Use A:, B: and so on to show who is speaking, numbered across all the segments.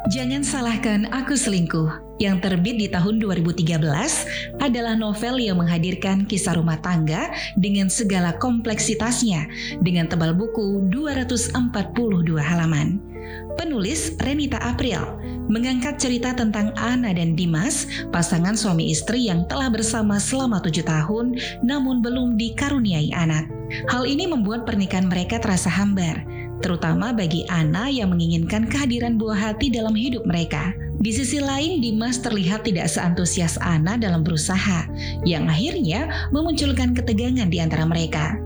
A: Jangan Salahkan Aku Selingkuh yang terbit di tahun 2013 adalah novel yang menghadirkan kisah rumah tangga dengan segala kompleksitasnya dengan tebal buku 242 halaman. Penulis Renita April mengangkat cerita tentang Ana dan Dimas, pasangan suami istri yang telah bersama selama 7 tahun namun belum dikaruniai anak. Hal ini membuat pernikahan mereka terasa hambar, terutama bagi Ana yang menginginkan kehadiran buah hati dalam hidup mereka. Di sisi lain, Dimas terlihat tidak seantusias Ana dalam berusaha, yang akhirnya memunculkan ketegangan di antara mereka.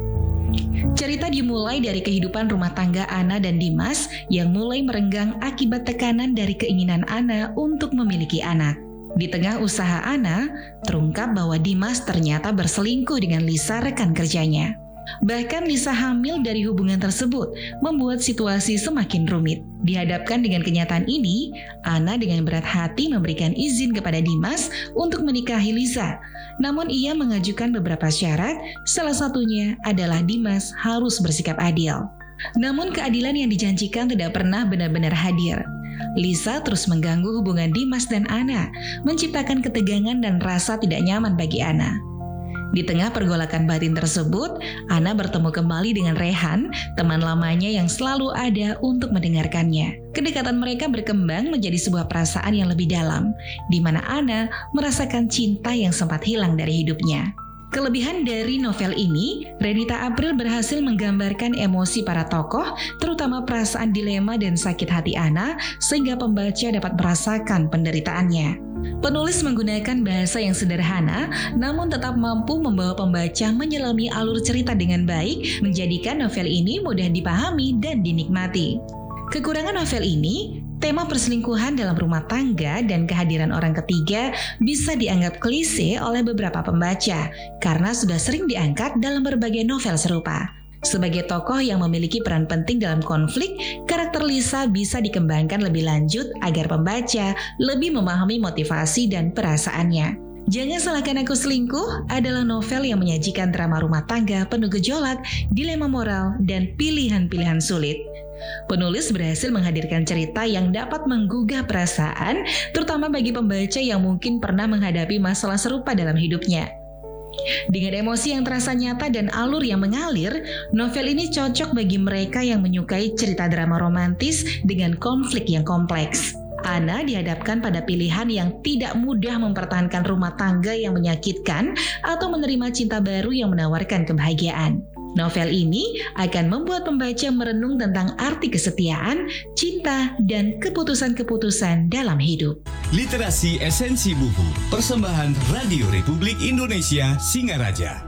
A: Cerita dimulai dari kehidupan rumah tangga Ana dan Dimas yang mulai merenggang akibat tekanan dari keinginan Ana untuk memiliki anak. Di tengah usaha Ana, terungkap bahwa Dimas ternyata berselingkuh dengan Lisa, rekan kerjanya. Bahkan Lisa hamil dari hubungan tersebut membuat situasi semakin rumit. Dihadapkan dengan kenyataan ini, Ana dengan berat hati memberikan izin kepada Dimas untuk menikahi Lisa. Namun ia mengajukan beberapa syarat, salah satunya adalah Dimas harus bersikap adil. Namun keadilan yang dijanjikan tidak pernah benar-benar hadir. Lisa terus mengganggu hubungan Dimas dan Ana, menciptakan ketegangan dan rasa tidak nyaman bagi Ana. Di tengah pergolakan batin tersebut, Ana bertemu kembali dengan Rehan, teman lamanya yang selalu ada untuk mendengarkannya. Kedekatan mereka berkembang menjadi sebuah perasaan yang lebih dalam, di mana Ana merasakan cinta yang sempat hilang dari hidupnya. Kelebihan dari novel ini, Renita April berhasil menggambarkan emosi para tokoh, terutama perasaan dilema dan sakit hati Ana, sehingga pembaca dapat merasakan penderitaannya. Penulis menggunakan bahasa yang sederhana, namun tetap mampu membawa pembaca menyelami alur cerita dengan baik, menjadikan novel ini mudah dipahami dan dinikmati. Kekurangan novel ini, tema perselingkuhan dalam rumah tangga dan kehadiran orang ketiga bisa dianggap klise oleh beberapa pembaca karena sudah sering diangkat dalam berbagai novel serupa. Sebagai tokoh yang memiliki peran penting dalam konflik, karakter Lisa bisa dikembangkan lebih lanjut agar pembaca lebih memahami motivasi dan perasaannya. Jangan Salahkan Aku Selingkuh adalah novel yang menyajikan drama rumah tangga penuh gejolak, dilema moral, dan pilihan-pilihan sulit. Penulis berhasil menghadirkan cerita yang dapat menggugah perasaan, terutama bagi pembaca yang mungkin pernah menghadapi masalah serupa dalam hidupnya. Dengan emosi yang terasa nyata dan alur yang mengalir, novel ini cocok bagi mereka yang menyukai cerita drama romantis dengan konflik yang kompleks. Ana dihadapkan pada pilihan yang tidak mudah mempertahankan rumah tangga yang menyakitkan atau menerima cinta baru yang menawarkan kebahagiaan. Novel ini akan membuat pembaca merenung tentang arti kesetiaan, cinta, dan keputusan-keputusan dalam hidup.
B: Literasi Esensi Buku, persembahan Radio Republik Indonesia Singaraja.